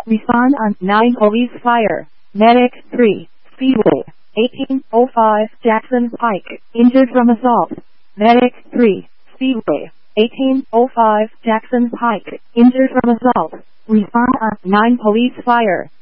Respond on 9 Police Fire. Medic 3. Speedway 1805 Jackson Pike. Injured from assault. Medic 3. Speedway 1805 Jackson Pike. Injured from assault. Respond on 9 Police Fire.